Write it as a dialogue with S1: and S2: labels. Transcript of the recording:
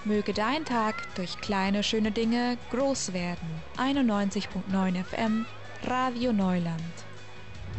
S1: Möge dein Tag durch kleine schöne Dinge groß werden. 91.9 FM, Radio Neuland.